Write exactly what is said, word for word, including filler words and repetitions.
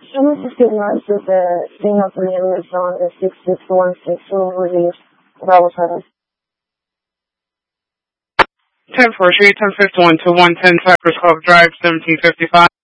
And this is good night with the signal from the Amazon is six six one six will release Bravo seven. ten four three, ten fifty-one to one ten Cypress Cove Drive, seventeen fifty-five.